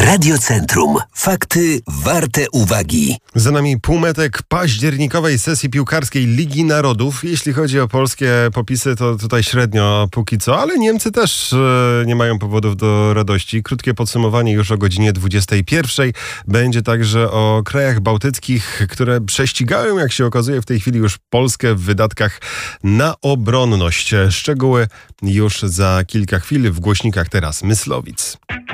Radiocentrum. Fakty warte uwagi. Za nami półmetek październikowej sesji piłkarskiej Ligi Narodów. Jeśli chodzi o polskie popisy, to tutaj średnio póki co, ale Niemcy też nie mają powodów do radości. Krótkie podsumowanie już o godzinie 21. Będzie także o krajach bałtyckich, które prześcigają, jak się okazuje, w tej chwili już Polskę w wydatkach na obronność. Szczegóły już za kilka chwil w głośnikach teraz Myslowic.